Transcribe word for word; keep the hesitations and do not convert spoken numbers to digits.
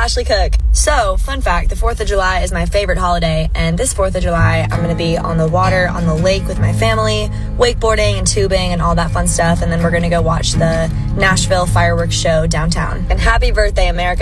Ashley Cook. So, fun fact, the fourth of July is my favorite holiday, and this fourth of July, I'm going to be on the water, on the lake with my family, wakeboarding and tubing and all that fun stuff, and then we're going to go watch the Nashville fireworks show downtown. And happy birthday, America.